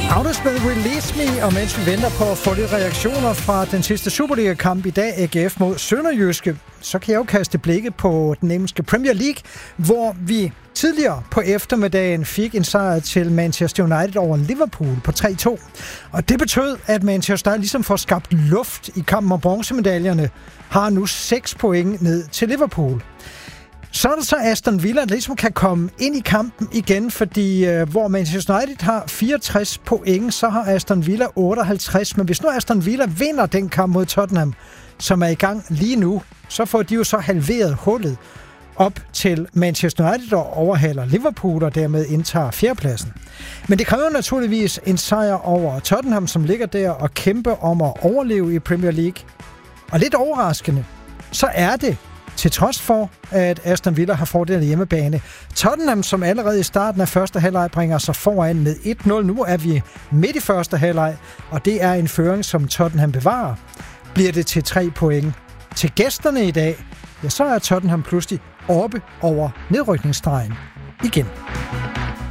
Aftens med Release Me, og mens vi venter på at få lidt reaktioner fra den sidste Superliga-kamp i dag, AGF mod Sønderjyske, så kan jeg jo kaste blikket på den engelske Premier League, hvor vi tidligere på eftermiddagen fik en sejr til Manchester United over Liverpool på 3-2. Og det betød, at Manchester United ligesom får skabt luft i kampen om bronzemedaljerne, har nu 6 point ned til Liverpool. Så er det så Aston Villa, der ligesom kan komme ind i kampen igen, fordi hvor Manchester United har 64 point, så har Aston Villa 58. Men hvis nu Aston Villa vinder den kamp mod Tottenham, som er i gang lige nu, så får de jo så halveret hullet op til Manchester United og overhaler Liverpool og dermed indtager fjerdepladsen. Men det kræver naturligvis en sejr over Tottenham, som ligger der og kæmper om at overleve i Premier League. Og lidt overraskende, så er det til trods for, at Aston Villa har fordel hjemmebane. Tottenham, som allerede i starten af første halvleg bringer sig foran med 1-0. Nu er vi midt i første halvleg, og det er en føring, som Tottenham bevarer. Bliver det til 3 point til gæsterne i dag, ja, så er Tottenham pludselig oppe over nedrykningsstregen igen.